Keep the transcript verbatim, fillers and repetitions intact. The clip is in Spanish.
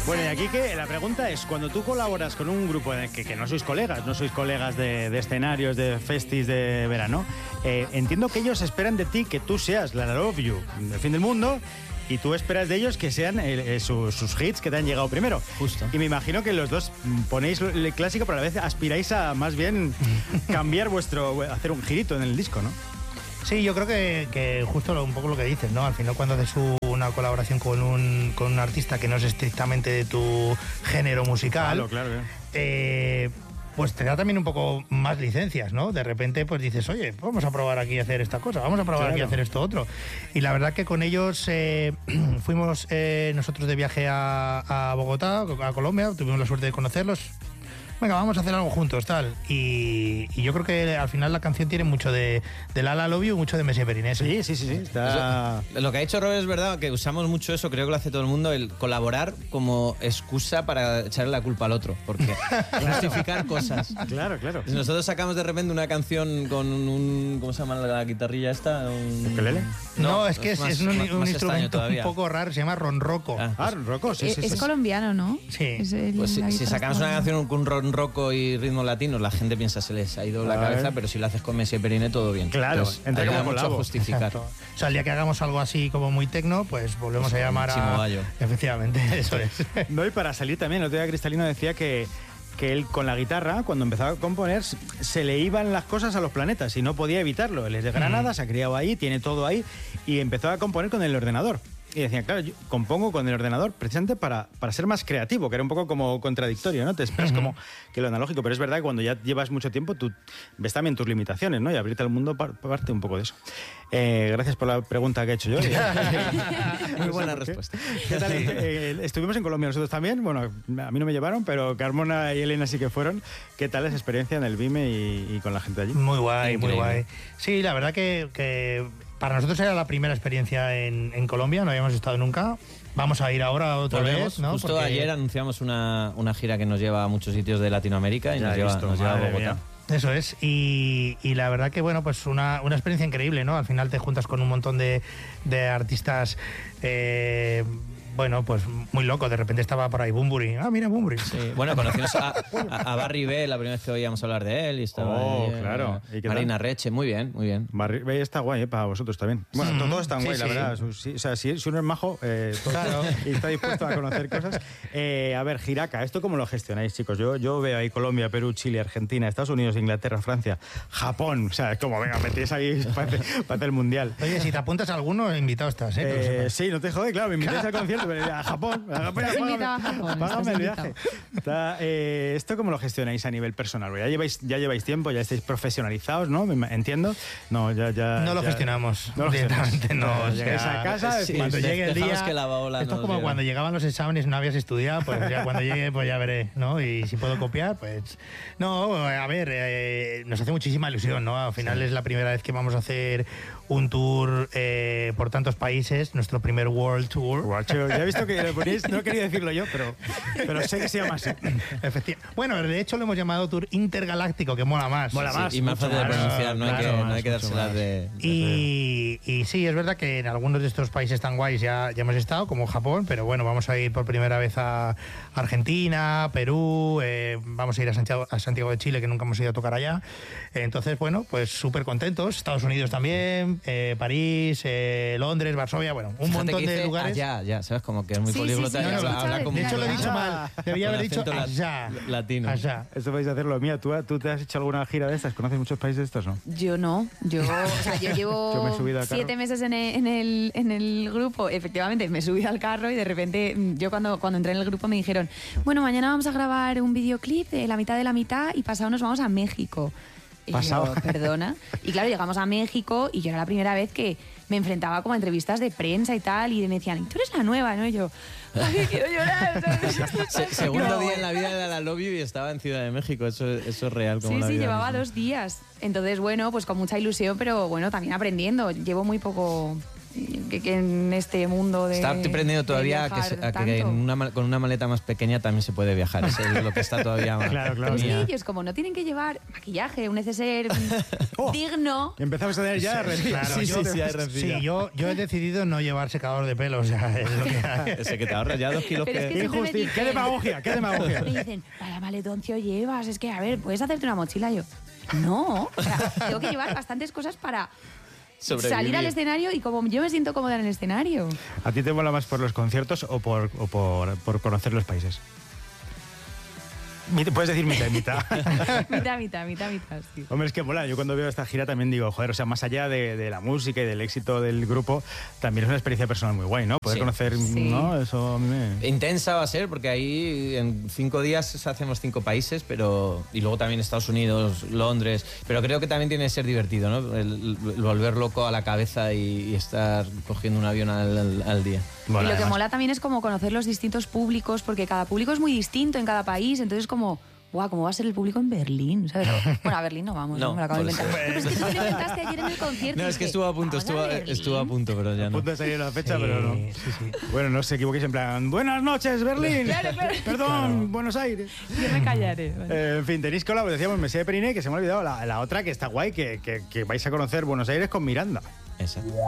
Bueno, y aquí que la pregunta es, cuando tú colaboras con un grupo en el que, que no sois colegas, no sois colegas de, de escenarios, de festis de verano, eh, entiendo que ellos esperan de ti que tú seas la Love You, el fin del mundo, y tú esperas de ellos que sean eh, sus, sus hits que te han llegado primero. Justo. Y me imagino que los dos ponéis el clásico, pero a la vez aspiráis a más bien cambiar vuestro, hacer un girito en el disco, ¿no? Sí, yo creo que, que justo lo, un poco lo que dices, ¿no? Al final cuando haces una colaboración con un, con un artista que no es estrictamente de tu género musical, Claro, claro, claro. Eh, pues te da también un poco más licencias, ¿no? De repente pues dices, oye, vamos a probar aquí a hacer esta cosa, vamos a probar Claro. aquí a hacer esto otro. Y la verdad que con ellos eh, fuimos eh, nosotros de viaje a, a Bogotá, a Colombia, tuvimos la suerte de conocerlos. Venga, vamos a hacer algo juntos, tal. Y, y yo creo que al final la canción tiene mucho de, de Lala Love You, mucho de Messier Periné. Sí, sí, sí, sí. Está... Eso, lo que ha dicho Robert es verdad, que usamos mucho eso, creo que lo hace todo el mundo, el colaborar como excusa para echarle la culpa al otro, porque justificar cosas. Claro, claro. Nosotros sacamos de repente una canción con un... ¿Cómo se llama la guitarrilla esta? Un... ¿Ukelele? No, No, es que es, más- es un, más- un más instrumento extraño un poco raro, se llama ronroco. Ah. Ah, Rocco, sí, es sí, sí. es colombiano, ¿no? Sí. Es el- Pues si, la si guitarra sacamos una colombiana. canción con ron roco y ritmos latinos, la gente piensa se les ha ido la A cabeza, ver. pero si lo haces con Messier Periné, todo bien. Claro, Entonces, entra ayuda como mucho a colabo. justificar. Exacto. O sea, el día que hagamos algo así como muy tecno, pues volvemos Pues a llamar con Chimo a... Bayo. Efectivamente, eso es. No, y para salir también, el otro día Cristalino decía que, que él con la guitarra, cuando empezaba a componer, se le iban las cosas a los planetas y no podía evitarlo. Él es de Granada, Mm. se ha criado ahí, tiene todo ahí y empezó a componer con el ordenador. Y decía, claro, yo compongo con el ordenador precisamente para, para ser más creativo, que era un poco como contradictorio, ¿no? Te esperas Ujú. como que lo analógico, pero es verdad que cuando ya llevas mucho tiempo tú ves también tus limitaciones, ¿no? Y abrirte al mundo par- parte un poco de eso. Eh, gracias por la pregunta que he hecho yo. Muy buena ¿Por qué? respuesta. ¿Qué tal? Eh, estuvimos en Colombia nosotros también. Bueno, a mí no me llevaron, pero Carmona y Elena sí que fueron. ¿Qué tal esa experiencia en el Vime y, y con la gente allí? Muy guay, Increíble. muy guay. Sí, la verdad que, que para nosotros era la primera experiencia en, en Colombia, no habíamos estado nunca. Vamos a ir ahora otra Volvemos. vez, ¿no? Justo Porque- ayer anunciamos una, una gira que nos lleva a muchos sitios de Latinoamérica y Ya nos he lleva, visto, nos lleva a madre Bogotá. mía. Eso es, y, y la verdad que bueno, pues una, una experiencia increíble, ¿no? Al final te juntas con un montón de, de artistas, eh, bueno, pues muy loco. De repente estaba por ahí Bunbury. Ah, mira Bunbury. Sí, bueno, conocimos a, a, a Barry B la primera vez que oíamos hablar de él y estaba Oh, ahí, claro. eh, ¿Y qué Marina Reche, muy bien, muy bien. Barri- Bay está guay, ¿eh? Para vosotros también. Bueno, Sí. to- todos están Sí, guay, la sí. verdad. Su- sí, o sea, si, si uno es majo eh, todo- Claro. y está dispuesto a conocer cosas. Eh, a ver, Giraca, ¿esto cómo lo gestionáis, chicos? Yo, yo veo ahí Colombia, Perú, Chile, Argentina, Estados Unidos, Inglaterra, Francia, Japón. O sea, es como, venga, metéis ahí para hacer, para hacer el mundial. Oye, si te apuntas a alguno, invitado estás, ¿eh? Que lo Eh, sepas. sí, no te jode, claro, me invitáis al concierto, pero a Japón. A Japón, Estás págame- invitado a Japón, págame estás el invitado. viaje. Está, eh, ¿Esto cómo lo gestionáis a nivel personal? Porque Ya lleváis, ya lleváis tiempo, ya estáis profesionalizados, ¿no? Me ima- Entiendo. No, ya, ya, No lo ya- gestionamos. No lo directamente, gestionáis. no. o Llegáis sea, a casa, sí, cuando de- llegue el dejamos día. que la baola esto es nos como lleve. cuando llegaban los exámenes, no habías estudiado, pues ya cuando llegue, pues ya veré, ¿no? Y si puedo copiar, pues. No, a ver, eh, nos hace muchísima ilusión, ¿no? Al final es la primera vez que vamos a hacer un tour eh, por tantos países, nuestro primer World Tour. Guacho, ya he visto que lo ponéis, no quería decirlo yo, pero, pero sé que se llama así. Efectivamente. Bueno, de hecho lo hemos llamado Tour Intergaláctico, que mola más. Mola Sí, más, y más mucho fácil de más. pronunciar, no hay Claro, que, no más, hay que mucho dárselas más. de... de- Y, y sí, es verdad que en algunos de estos países tan guays ya, ya hemos estado, como Japón, pero bueno, vamos a ir por primera vez a Argentina, Perú, eh, vamos a ir a Santiago, a Santiago de Chile, que nunca hemos ido a tocar allá. Entonces, bueno, pues súper contentos. Estados Unidos también, eh, París, eh, Londres, Varsovia, bueno, un Fíjate montón que de dice lugares. allá, ya, ¿sabes? Como que es muy Sí, sí, políglota sí, y lo he habla, escuchado habla como... De hecho, lo he dicho allá. mal. Debía Con haber dicho acento lat- allá. latino. Allá. Esto vais a hacerlo mía. ¿Tú, ¿Tú te has hecho alguna gira de estas? ¿Conoces muchos países de estos, no? Yo no, yo, o sea, yo Yo me he llevo subido al carro. siete meses en el, en, el, en el grupo, efectivamente, me he subido al carro y de repente, mm, yo cuando, cuando entré en el grupo me dijeron, bueno, mañana vamos a grabar un videoclip de la mitad de la mitad y pasado nos vamos a México. Y Pasado. yo, perdona. Y claro, llegamos a México y yo era la primera vez que me enfrentaba como a entrevistas de prensa y tal y me decían, ¿y tú eres la nueva? ¿No? Y yo, ay, quiero llorar. Se- segundo No. día en la vida de la Love You y estaba en Ciudad de México, eso, eso es real. Como Sí, la sí, vida llevaba misma. dos días. Entonces, bueno, pues con mucha ilusión, pero bueno, también aprendiendo. Llevo muy poco que, que en este mundo de. Está aprendiendo todavía de a que, se- a viajar que en tanto. una, mal- con una maleta más pequeña también se puede viajar. Eso es lo que está todavía más. Claro, claro. Es que Mía. ellos, como no tienen que llevar maquillaje, un neceser Oh. digno. Empezamos a tener ya rencilla. Claro, Sí, yo, sí, sí, hay rencilla. sí, yo, yo he decidido no llevar secador de pelo, o sea, es lo que hay. Ese que te ahorras ya dos kilos Pero es que... que siempre me Injusticia. ¡Qué dicen- demagogia! ¡Qué demagogia! Me dicen, vaya maletoncio llevas, es que, a ver, ¿puedes hacerte una mochila? Yo, no, o sea, tengo que llevar bastantes cosas para Sobrevivir. salir al escenario y como yo me siento cómoda en el escenario. ¿A ti te mola más por los conciertos o por, o por, por conocer los países? Mit- Puedes decir mitad y mitad. mitad, mitad, mitad, mitad, sí. Hombre, es que mola. Yo cuando veo esta gira también digo, joder, o sea, más allá de, de la música y del éxito del grupo, también es una experiencia personal muy guay, ¿no? Poder Sí. conocer, Sí. ¿no? Eso a mí me... Intensa va a ser, porque ahí en cinco días hacemos cinco países, pero y luego también Estados Unidos, Londres, pero creo que también tiene que ser divertido, ¿no? El, el volver loco a la cabeza y, y estar cogiendo un avión al, al- al día. Mola, y lo que además. mola también es como conocer los distintos públicos, porque cada público es muy distinto en cada país, entonces como, guau, ¿cómo va a ser el público en Berlín? ¿Sabes? Bueno, a Berlín no vamos, no, No, me lo acabo de por inventar. eso. Pero es que tú te lo inventaste ayer en el concierto. No, y es que dije, estuvo a punto, "Vamos a estuvo, a- Berlín". estuvo a punto, pero ya A no. punto de salir la fecha, Sí, pero no. sí, sí. Bueno, no os equivoquéis en plan, buenas noches, Berlín. Claro, claro. Perdón, Buenos Aires. Yo me callaré. vale. Eh, en fin, tenéis colabo, decíamos Mesía de Periné, que se me ha olvidado la, la otra que está guay, que, que, que vais a conocer Buenos Aires con Miranda. Esa.